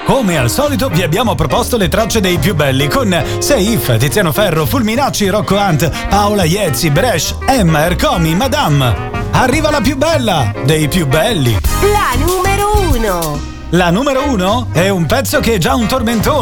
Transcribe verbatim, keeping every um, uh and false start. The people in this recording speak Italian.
Come al solito vi abbiamo proposto le tracce dei più belli con Seif, Tiziano Ferro, Fulminacci, Rocco Hunt, Paola Iezzi, Bresh, Emma, Ercomi, Madame. Arriva la più bella dei più belli. La numero uno. La numero uno è un pezzo che è già un tormentone.